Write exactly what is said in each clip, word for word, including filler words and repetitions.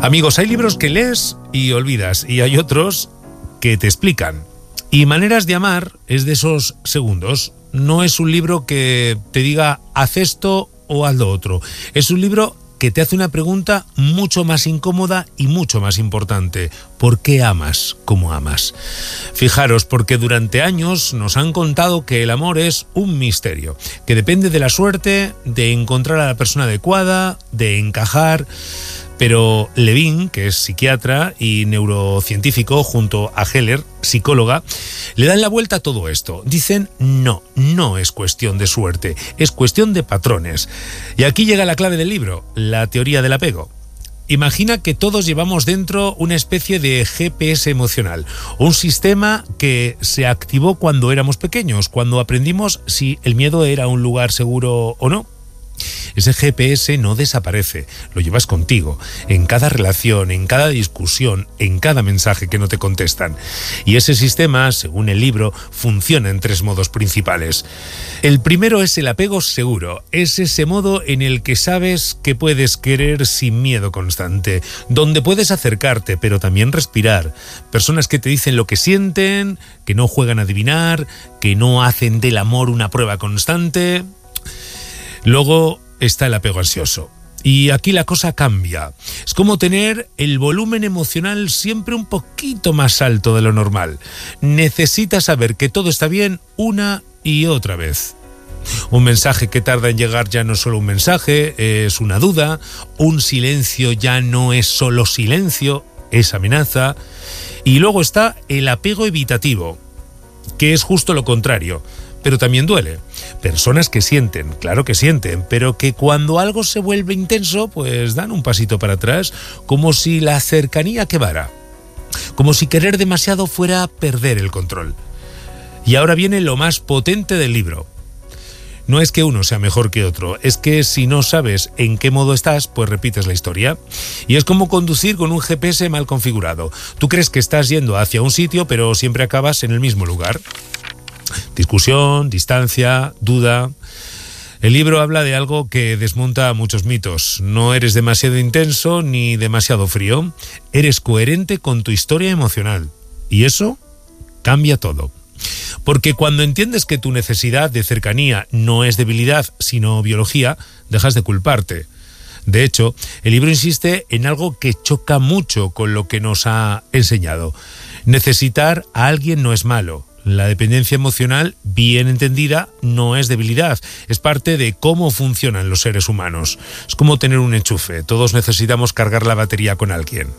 Amigos, hay libros que lees y olvidas, y hay otros que te explican. Y Maneras de amar es de esos segundos. No es un libro que te diga haz esto o haz lo otro. Es un libro que te hace una pregunta mucho más incómoda y mucho más importante. ¿Por qué amas como amas? Fijaros, porque durante años nos han contado que el amor es un misterio, que depende de la suerte, de encontrar a la persona adecuada, de encajar. Pero Levine, que es psiquiatra y neurocientífico, junto a Heller, psicóloga, le dan la vuelta a todo esto. Dicen, no, no es cuestión de suerte, es cuestión de patrones. Y aquí llega la clave del libro, la teoría del apego. Imagina que todos llevamos dentro una especie de G P S emocional, un sistema que se activó cuando éramos pequeños, cuando aprendimos si el miedo era un lugar seguro o no. Ese G P S no desaparece, lo llevas contigo, en cada relación, en cada discusión, en cada mensaje que no te contestan. Y ese sistema, según el libro, funciona en tres modos principales. El primero es el apego seguro, es ese modo en el que sabes que puedes querer sin miedo constante, donde puedes acercarte, pero también respirar. Personas que te dicen lo que sienten, que no juegan a adivinar, que no hacen del amor una prueba constante. Luego está el apego ansioso. Y aquí la cosa cambia. Es como tener el volumen emocional siempre un poquito más alto de lo normal. Necesitas saber que todo está bien una y otra vez. Un mensaje que tarda en llegar ya no es solo un mensaje, es una duda. Un silencio ya no es solo silencio, es amenaza. Y luego está el apego evitativo, que es justo lo contrario. Pero también duele. Personas que sienten, claro que sienten, pero que cuando algo se vuelve intenso, pues dan un pasito para atrás, como si la cercanía quemara, como si querer demasiado fuera perder el control. Y ahora viene lo más potente del libro. No es que uno sea mejor que otro, es que si no sabes en qué modo estás, pues repites la historia. Y es como conducir con un G P S mal configurado. Tú crees que estás yendo hacia un sitio, pero siempre acabas en el mismo lugar. Discusión, distancia, duda. El libro habla de algo que desmonta muchos mitos. No eres demasiado intenso ni demasiado frío. Eres coherente con tu historia emocional. Y eso cambia todo. Porque cuando entiendes que tu necesidad de cercanía no es debilidad, sino biología, dejas de culparte. De hecho, el libro insiste en algo que choca mucho con lo que nos ha enseñado. Necesitar a alguien no es malo. La dependencia emocional, bien entendida, no es debilidad. Es parte de cómo funcionan los seres humanos. Es como tener un enchufe. Todos necesitamos cargar la batería con alguien.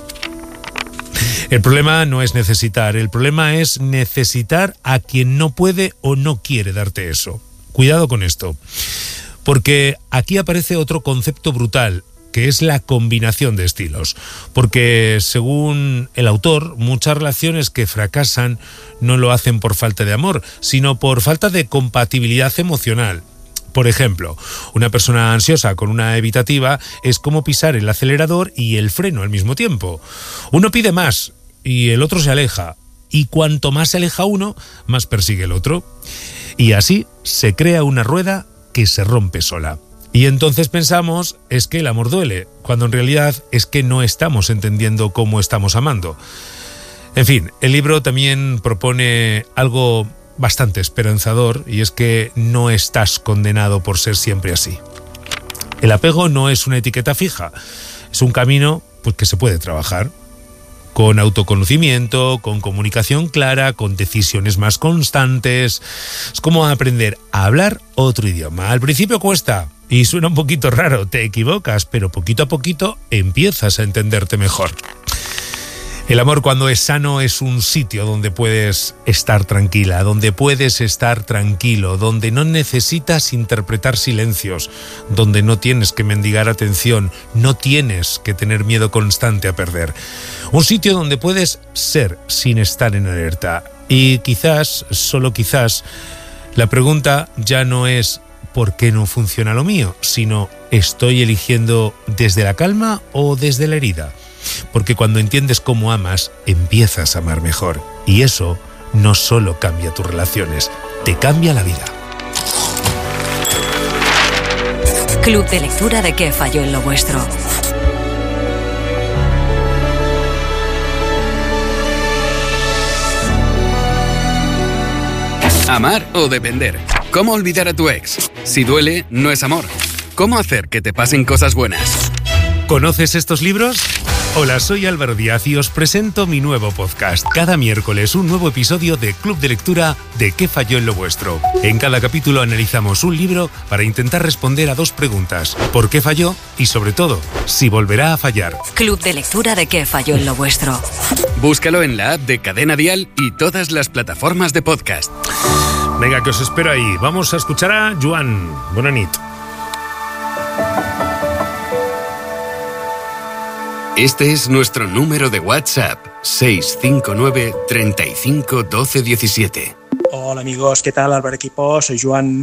El problema no es necesitar. El problema es necesitar a quien no puede o no quiere darte eso. Cuidado con esto. Porque aquí aparece otro concepto brutal, que es la combinación de estilos. Porque, según el autor, muchas relaciones que fracasan no lo hacen por falta de amor, sino por falta de compatibilidad emocional. Por ejemplo, una persona ansiosa con una evitativa es como pisar el acelerador y el freno al mismo tiempo. Uno pide más y el otro se aleja. Y cuanto más se aleja uno, más persigue el otro. Y así se crea una rueda que se rompe sola. Y entonces pensamos, es que el amor duele, cuando en realidad es que no estamos entendiendo cómo estamos amando. En fin, el libro también propone algo bastante esperanzador, y es que no estás condenado por ser siempre así. El apego no es una etiqueta fija, es un camino pues, que se puede trabajar. Con autoconocimiento, con comunicación clara, con decisiones más constantes. Es como aprender a hablar otro idioma. Al principio cuesta y suena un poquito raro, te equivocas, pero poquito a poquito empiezas a entenderte mejor. El amor, cuando es sano, es un sitio donde puedes estar tranquila, donde puedes estar tranquilo, donde no necesitas interpretar silencios, donde no tienes que mendigar atención, no tienes que tener miedo constante a perder. Un sitio donde puedes ser sin estar en alerta. Y quizás, solo quizás, la pregunta ya no es ¿por qué no funciona lo mío?, sino ¿estoy eligiendo desde la calma o desde la herida? Porque cuando entiendes cómo amas, empiezas a amar mejor. Y eso no solo cambia tus relaciones, te cambia la vida. Club de lectura de ¿Qué falló en lo vuestro? Amar o depender. ¿Cómo olvidar a tu ex? Si duele, no es amor. ¿Cómo hacer que te pasen cosas buenas? ¿Conoces estos libros? Hola, soy Álvaro Díaz y os presento mi nuevo podcast. Cada miércoles un nuevo episodio de Club de Lectura de ¿Qué falló en lo vuestro? En cada capítulo analizamos un libro para intentar responder a dos preguntas. ¿Por qué falló? Y sobre todo, si volverá a fallar. Club de Lectura de ¿Qué falló en lo vuestro? Búscalo en la app de Cadena Dial y todas las plataformas de podcast. Venga, que os espero ahí. Vamos a escuchar a Joan. Bona nit. Este es nuestro número de WhatsApp, seis cinco nueve, treinta y cinco, doce diecisiete. Hola amigos, ¿qué tal? Álvaro Equipo, soy Joan.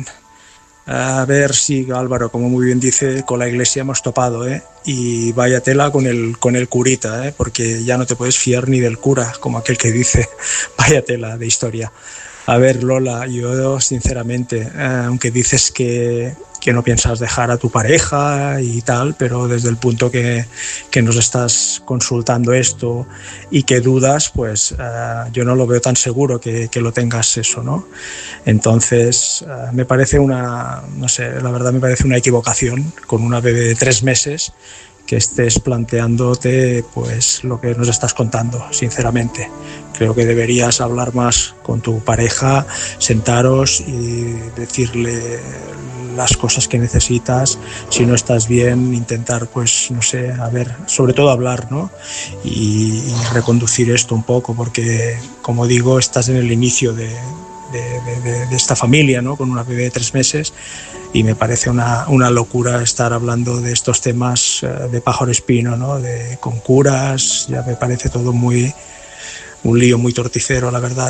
A ver si, Álvaro, como muy bien dice, con la iglesia hemos topado, ¿eh? Y vaya tela con el, con el curita, ¿eh? Porque ya no te puedes fiar ni del cura, como aquel que dice, vaya tela de historia. A ver, Lola, yo sinceramente, eh, aunque dices que, que no piensas dejar a tu pareja y tal, pero desde el punto que, que nos estás consultando esto y que dudas, pues eh, yo no lo veo tan seguro que, que lo tengas eso, ¿no? Entonces, eh, me parece una, no sé, la verdad me parece una equivocación con una bebé de tres meses que estés planteándote pues lo que nos estás contando, sinceramente. Creo que deberías hablar más con tu pareja, sentaros y decirle las cosas que necesitas. Si no estás bien, intentar, pues, no sé, a ver, sobre todo hablar, ¿no? Y, y reconducir esto un poco, porque, como digo, estás en el inicio de, de, de, de esta familia, ¿no? Con una bebé de tres meses. Y me parece una, una locura estar hablando de estos temas de pájaro espino, ¿no? De, con curas, ya me parece todo muy, un lío muy torticero, la verdad.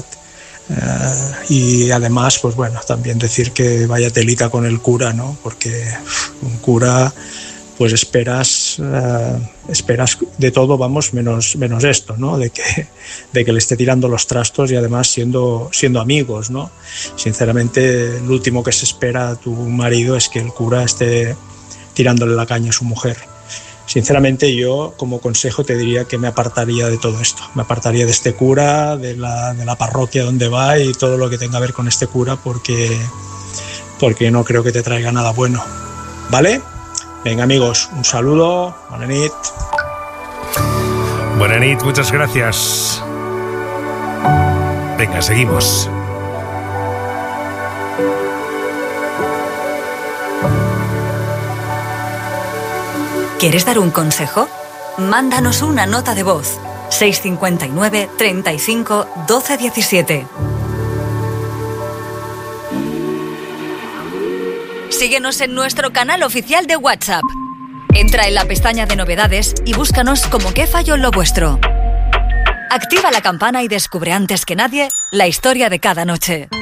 Uh, y además, pues bueno, también decir que vaya telita con el cura, ¿no? Porque un cura, pues esperas, uh, esperas de todo, vamos, menos, menos esto, ¿no? De que, de que le esté tirando los trastos y además siendo, siendo amigos, ¿no? Sinceramente, lo último que se espera a tu marido es que el cura esté tirándole la caña a su mujer. Sinceramente, yo como consejo te diría que me apartaría de todo esto. Me apartaría de este cura, de la, de la parroquia donde va y todo lo que tenga que ver con este cura, porque, porque no creo que te traiga nada bueno. ¿Vale? Venga, amigos, un saludo. Buena nit. Buena nit, muchas gracias. Venga, seguimos. ¿Quieres dar un consejo? Mándanos una nota de voz. seis cinco nueve, treinta y cinco, doce diecisiete. Síguenos en nuestro canal oficial de WhatsApp. Entra en la pestaña de novedades y búscanos como ¿Qué falló en lo vuestro? Activa la campana y descubre antes que nadie la historia de cada noche.